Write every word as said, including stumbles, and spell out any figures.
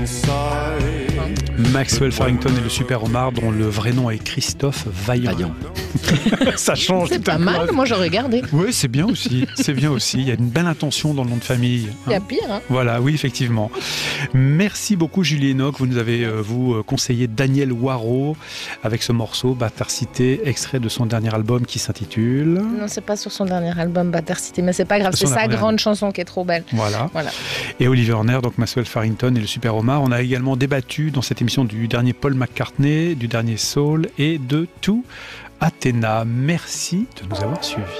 Maxwell Farrington et le Super Homard, dont le vrai nom est Christophe Vaillant. Vaillant. Ça change. C'est pas mal, moi j'aurais gardé. Oui, c'est bien aussi. C'est bien aussi. Il y a une belle intention dans le nom de famille. Il y a hein. pire, hein. Voilà, oui, effectivement. Merci beaucoup, Julie Enoch. Vous nous avez euh, vous euh, conseillé Daniel Waro avec ce morceau Bâtard Cité, extrait de son dernier album qui s'intitule. Non, c'est pas sur son dernier album, Bâtard Cité, mais c'est pas grave, Son c'est sa dernier grande chanson qui est trop belle. Voilà. Voilà. Et Oliver Horner, donc Maxwell Farrington et le Super Homard. On a également débattu dans cette émission du dernier Paul McCartney, du dernier Soul et de tout Athéna. Merci de nous avoir suivis.